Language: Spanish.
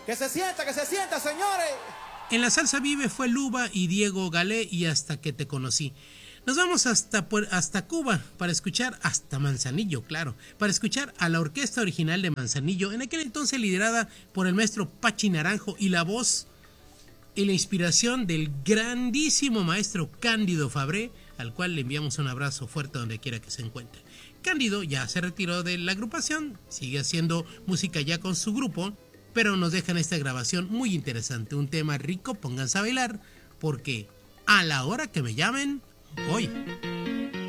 Que se sienta, señores. En la salsa vive fue Luba y Diego Galé y Hasta que te conocí. Nos vamos hasta Cuba para escuchar, hasta Manzanillo, claro, para escuchar a la orquesta original de Manzanillo, en aquel entonces liderada por el maestro Pachi Naranjo y la voz y la inspiración del grandísimo maestro Cándido Fabré, al cual le enviamos un abrazo fuerte donde quiera que se encuentre. Cándido ya se retiró de la agrupación, sigue haciendo música ya con su grupo, pero nos dejan esta grabación muy interesante, un tema rico, pónganse a bailar, porque a la hora que me llamen, voy.